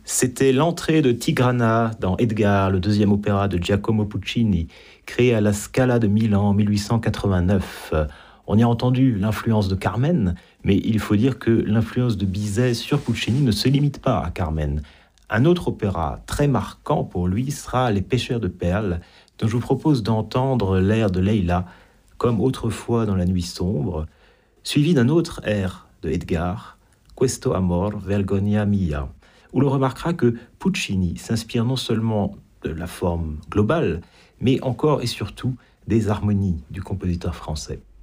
C'était l'entrée de Tigrana dans Edgar, le deuxième opéra de Giacomo Puccini, créé à la Scala de Milan en 1889. On y a entendu l'influence de Carmen, mais il faut dire que l'influence de Bizet sur Puccini ne se limite pas à Carmen. Un autre opéra très marquant pour lui sera Les Pêcheurs de perles, dont je vous propose d'entendre l'air de Leila, comme autrefois dans La Nuit sombre, suivi d'un autre air de Edgar, Questo amor vergogna mia, où l'on remarquera que Puccini s'inspire non seulement de la forme globale, mais encore et surtout des harmonies du compositeur français.